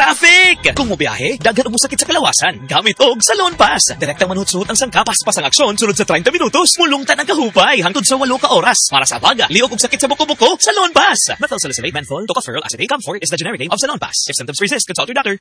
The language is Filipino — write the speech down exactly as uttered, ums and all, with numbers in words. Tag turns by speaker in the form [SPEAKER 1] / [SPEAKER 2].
[SPEAKER 1] traffic! Kung mo biyahe, daghan mo sakit sa kalawasan. Gamit og Salon Pass. Direktang manhut-suhot ang sangkapas pas ang aksyon sunod sa thirty minutos. Mulungtan ang kahupay hangtod sa eight ka oras. Para sa baga, liog og sakit sa buko-buko, Salon Pass. Methyl salicylate menthol, tocopherol acetate, Comfort is the generic name of Salon Pass. If symptoms persist, consult your doctor.